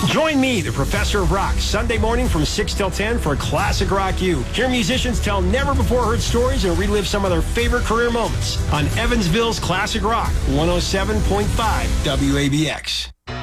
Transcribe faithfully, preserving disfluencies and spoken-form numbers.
Join me, the Professor of Rock, Sunday morning from six till ten for Classic Rock U. Hear musicians tell never-before-heard stories and relive some of their favorite career moments on Evansville's Classic Rock, one oh seven point five W A B X.